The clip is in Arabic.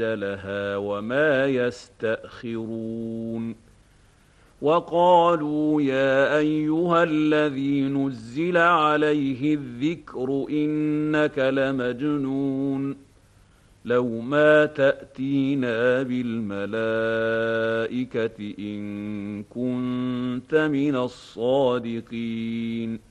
لها وما يستأخرون وقالوا يا أيها الذي نزل عليه الذكر إنك لمجنون لو ما تأتينا بالملائكة إن كنت من الصادقين